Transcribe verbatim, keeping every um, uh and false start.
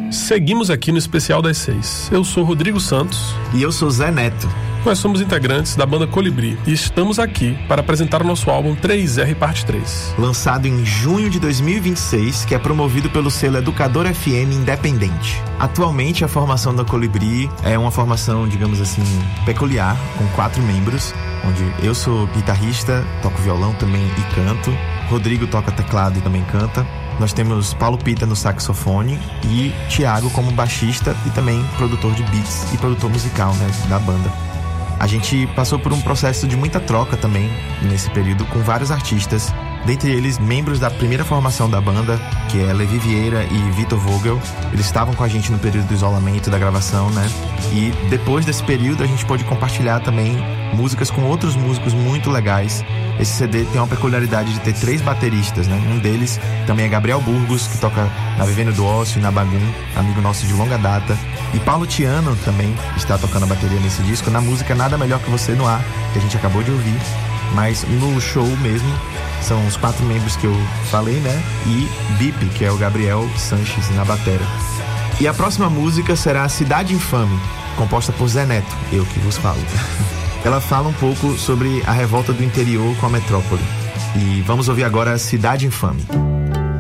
Seguimos aqui no Especial das Seis. Eu sou Rodrigo Santos. E eu sou Zé Neto. Nós somos integrantes da banda Colibri e estamos aqui para apresentar o nosso álbum três R Parte três. Lançado em junho de dois mil e vinte e seis, que é promovido pelo selo Educador F M Independente. Atualmente, a formação da Colibri é uma formação, digamos assim, peculiar, com quatro membros, onde eu sou guitarrista, toco violão também e canto. Rodrigo toca teclado e também canta. Nós temos Paulo Pita no saxofone e Thiago como baixista e também produtor de beats e produtor musical, né, da banda. A gente passou por um processo de muita troca também nesse período com vários artistas, dentre eles membros da primeira formação da banda, que é Levi Vieira e Vitor Vogel. Eles estavam com a gente no período do isolamento, da gravação, né? E depois desse período a gente pôde compartilhar também músicas com outros músicos muito legais. Esse C D tem uma peculiaridade de ter três bateristas, né? Um deles também é Gabriel Burgos, que toca na Vivendo do Ócio e na Bagum, amigo nosso de longa data. E Paulo Tiano também está tocando a bateria nesse disco, na música Nada Melhor Que Você no Ar, que a gente acabou de ouvir. Mas no show mesmo, são os quatro membros que eu falei, né? E Bip, que é o Gabriel Sanches na batera. E a próxima música será Cidade Infame, composta por Zé Neto, eu que vos falo. Ela fala um pouco sobre a revolta do interior com a metrópole. E vamos ouvir agora Cidade Infame.